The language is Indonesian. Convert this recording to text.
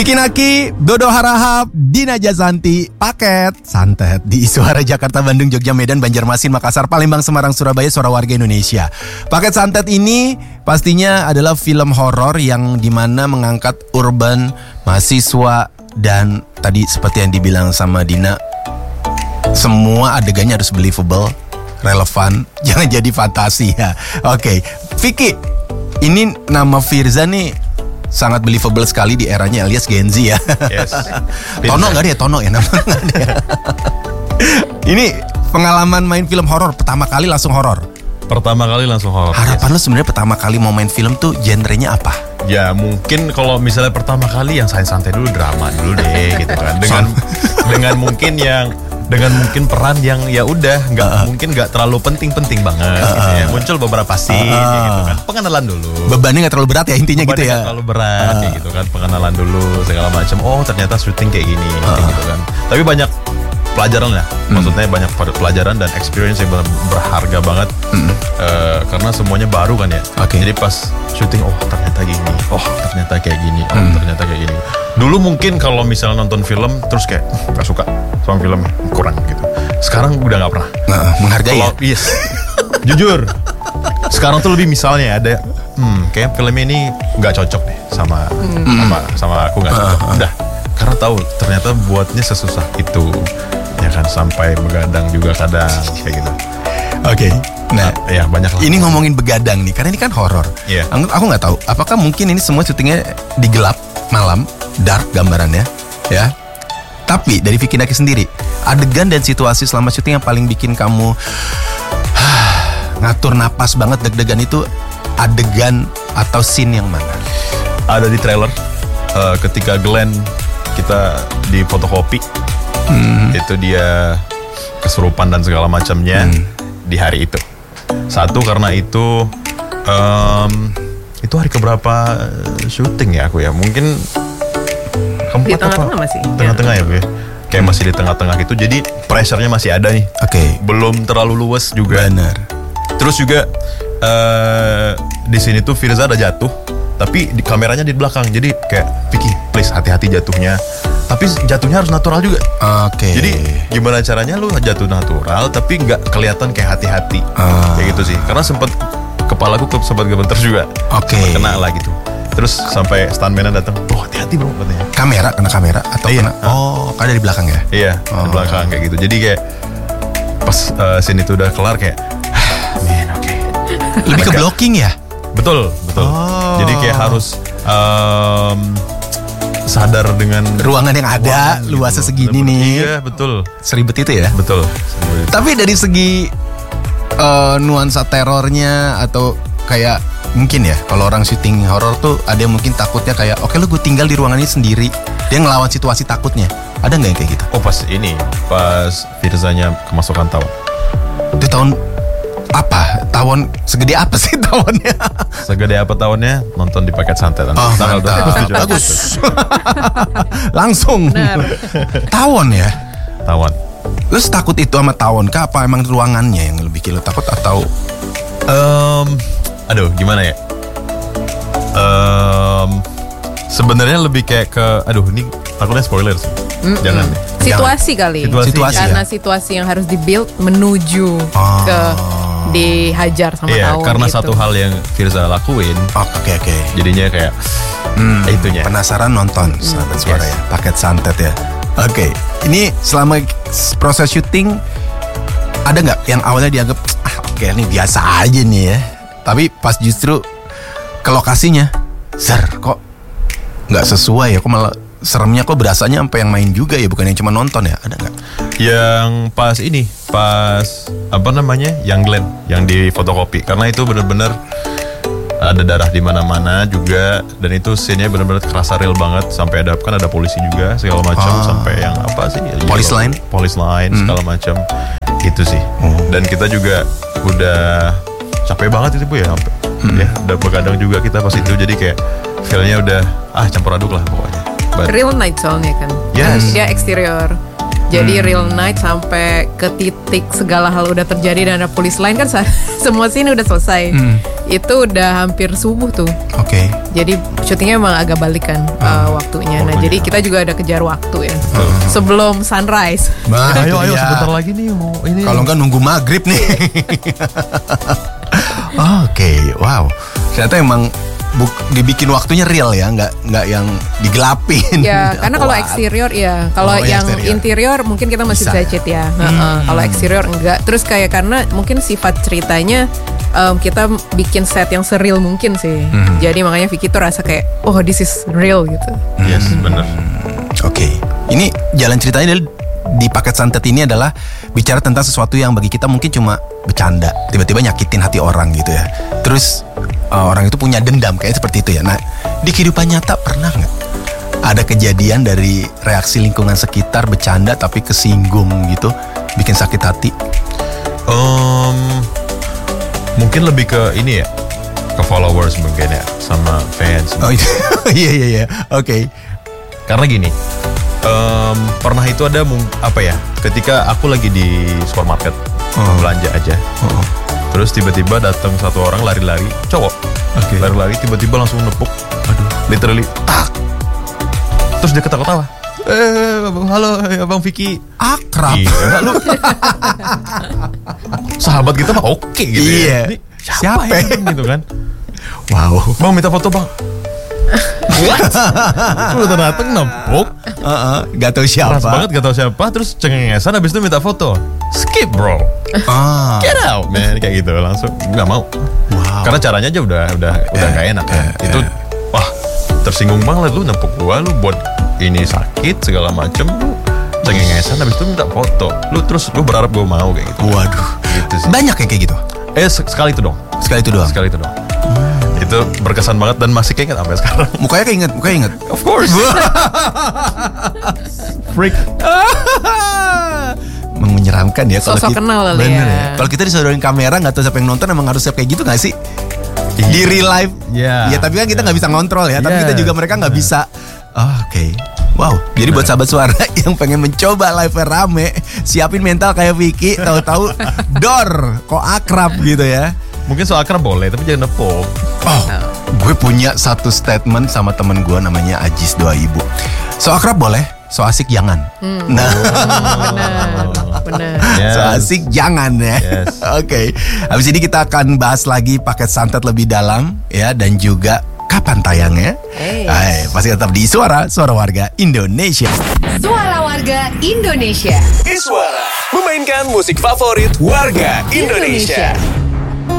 Kiki Naki, Dodo Harahap, Dina Jazanti, paket santet di Suara Jakarta, Bandung, Jogja, Medan, Banjarmasin, Makassar, Palembang, Semarang, Surabaya, suara warga Indonesia. Paket santet ini pastinya adalah film horor yang dimana mengangkat urban, mahasiswa, dan tadi seperti yang dibilang sama Dina, semua adegannya harus believable, relevan, jangan jadi fantasi ya. Oke, Vicky, ini nama Firza nih sangat believable sekali di eranya alias Gen Z ya. Yes. Tono nggak dia? Tono ya namanya. Ini pengalaman main film horor pertama kali langsung horor. Pertama kali langsung horor. Harapan lo sebenarnya pertama kali mau main film tuh genrenya apa? Ya mungkin kalau misalnya pertama kali yang santai dulu, drama dulu deh gitu kan. Dengan mungkin peran yang ya udah mungkin nggak terlalu penting banget gitu ya. Muncul beberapa scene gitu kan. Pengenalan dulu. Bebannya nggak terlalu berat ya intinya gitu ya. Nggak terlalu berat ya gitu kan. Pengenalan dulu segala macam. Oh ternyata syuting kayak gini gitu kan. Tapi banyak pelajaran lah. Maksudnya banyak pelajaran dan experience yang berharga banget. Karena semuanya baru kan ya. Jadi pas syuting ternyata gini. Ternyata kayak gini. Ternyata kayak gini. Dulu mungkin kalau misalnya nonton film terus kayak gak suka sama film, kurang gitu. Sekarang udah gak pernah menghargai ya? Yes. Jujur sekarang tuh lebih misalnya ada kayak film ini gak cocok deh sama aku, gak cocok. Udah, karena tahu ternyata buatnya sesusah itu ya kan, sampai begadang juga kadang kayak gitu. Oke. Nah, ya banyak lah. Ini ngomongin begadang nih, karena ini kan horor. Yeah. Aku nggak tahu, apakah mungkin ini semua syutingnya di gelap malam, dark gambarannya, ya. Tapi dari Vicky Naki sendiri, adegan dan situasi selama syuting yang paling bikin kamu ngatur napas banget, deg-degan itu adegan atau scene yang mana? Ada di trailer, ketika Glenn kita di fotokopi, itu dia kesurupan dan segala macamnya di hari itu. Satu karena itu hari keberapa syuting ya aku ya, mungkin keempat di tengah-tengah masih. Tengah-tengah ya Bu ya. Kayak masih di tengah-tengah gitu, jadi pressure-nya masih ada nih. Belum terlalu luas juga. Benar. Terus juga di sini tuh Firza ada jatuh, tapi di kameranya di belakang. Jadi kayak Vicky, please hati-hati jatuhnya. Tapi jatuhnya harus natural juga. Jadi gimana caranya lu jatuh natural tapi nggak kelihatan kayak hati-hati. Kayak gitu sih. Karena kepalaku sempat gemeter juga. Kena lah gitu. Terus sampai stuntman-nya datang. Hati-hati bro katanya. Kena kamera atau kena? Kan dari belakang ya? Iya, dari belakang kayak gitu. Jadi kayak pas scene itu udah kelar kayak lebih ke blocking ya? Betul. Jadi kayak harus sadar dengan ruangan yang ada, luasnya gitu. Segini nih. Iya, betul. Seribet itu ya? Betul. Tapi dari segi nuansa terornya atau kayak mungkin ya, kalau orang syuting horor tuh ada yang mungkin takutnya kayak oke lu gue tinggal di ruangan ini sendiri, dia ngelawan situasi takutnya. Ada nggak yang kayak gitu? Pas Firzanya kemasukan tawon. Itu tahun apa? Tawon segede apa sih tawonnya? Segede apa tawonnya? Nonton di paket santet tanggal 27. Bagus. Langsung. Tawon ya? Tawon. Lu takut itu sama tawon kah? Apa emang ruangannya yang lebih kilo takut atau? Gimana ya? Sebenarnya lebih kayak ke, ini takutnya spoiler sih. Jangan deh. Situasi kali. Situasi karena situasi yang harus dibuild menuju ke dihajar sama tawon. Karena gitu. satu hal yang Firza lakuin. Oke. Jadinya kayak itunya. Penasaran nonton sahabat suara ya, paket santet ya. Oke. Ini selama proses syuting ada nggak yang awalnya dianggap ini biasa aja nih ya, tapi pas justru ke lokasinya kok nggak sesuai ya, kok malah seremnya kok berasanya sampai yang main juga ya, bukan yang cuma nonton ya, ada nggak? Yang yang Glenn yang di fotokopi, karena itu benar-benar ada darah di mana-mana juga, dan itu scene-nya benar-benar kerasa real banget, sampai ada polisi juga segala macam, sampai yang police line segala macam itu sih. Dan kita juga udah capek banget itu Bu ya, sampai udah begadang juga kita pas itu, jadi kayak feel-nya udah campur aduk lah pokoknya. Real night soalnya kan. Yes. Dia eksterior Jadi real night sampai ke titik segala hal udah terjadi dan ada polis lain kan semua scene udah selesai. Itu udah hampir subuh tuh. Oke. Jadi syutingnya emang agak balikan waktunya. Nah, jadi kita juga ada kejar waktu ya. Sebelum sunrise. Ayo sebentar lagi nih mau ini. Kalau enggak nunggu maghrib nih. Oke, wow. Ternyata emang dibikin waktunya real ya, nggak yang digelapin. Ya, karena kalau eksterior ya, kalau yang interior mungkin kita masih bisa cheat ya. Kalau eksterior enggak. Terus kayak karena mungkin sifat ceritanya kita bikin set yang seril mungkin sih. Jadi makanya Vicky tuh rasa kayak this is real gitu. Yes, benar. Oke. Ini jalan ceritanya di Paket Santet ini adalah bicara tentang sesuatu yang bagi kita mungkin cuma bercanda, tiba-tiba nyakitin hati orang gitu ya. Terus orang itu punya dendam kayak seperti itu ya. Nah, di kehidupan nyata pernah nggak ada kejadian dari reaksi lingkungan sekitar bercanda tapi kesinggung gitu, bikin sakit hati? Mungkin lebih ke ini ya, ke followers mungkin ya, sama fans. Oh iya. Oke. Karena gini, pernah itu ada ketika aku lagi di supermarket belanja aja. Terus tiba-tiba datang satu orang lari-lari, cowok. Lari-lari tiba-tiba langsung nepuk. Literally tak. Terus dia ketawa-ketawa. Halo Bang Vicky. Akrab. Iya, lu. Sahabat kita mah oke gitu ya. Ini siapa ya gitu kan. Wow. Bang minta foto bang. What? Lu datang nepuk. Gak tahu siapa. Keras banget gak tahu siapa. Terus cengengesan habis itu minta foto. Skip bro. Get out man. Kayak gitu langsung gak mau. Wow. Karena caranya aja udah gak enak kan. Itu wah tersinggung banget lu nepuk gua. Lu buat ini sakit segala macem. Lu cengengesan habis itu minta foto. Lu berharap gua mau kayak gitu. Waduh gitu sih. Banyak kayak gitu? Sekali itu dong. Sekali itu doang. Itu berkesan banget dan masih keinget sampai sekarang. Mukanya keinget. Of course. Freak. Menyeramkan ya kalau Sosok kenal bener ya. Kalau kita disodorin kamera nggak tahu siapa yang nonton, emang harus siap kayak gitu nggak sih? Di real life. Ya tapi kan kita nggak bisa ngontrol ya. Tapi kita juga mereka nggak bisa. Oke. Wow. Jadi buat sahabat suara yang pengen mencoba live rame, siapin mental kayak Vicky. Tahu-tahu dor kok akrab gitu ya. Mungkin so akrab boleh, tapi jangan nepuk. Gue punya satu statement sama temen gue namanya Ajis 2000. So akrab boleh, so asik jangan. Benar. Yes. So asik jangan ya. Yes. Oke. Habis ini kita akan bahas lagi Paket Santet lebih dalam ya, dan juga kapan tayangnya. Pasti tetap di Suara Warga Indonesia. Suara Warga Indonesia. Iswara memainkan musik favorit warga Indonesia.